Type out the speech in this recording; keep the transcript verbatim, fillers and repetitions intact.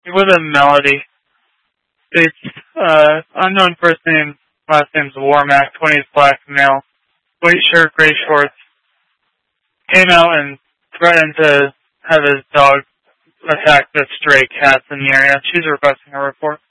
with a Melody. It's uh, unknown first name, last name's Warmack, twenties black male, white shirt, gray shorts. Came out and threatened to have his dog attack the stray cats in the area. She's requesting a report.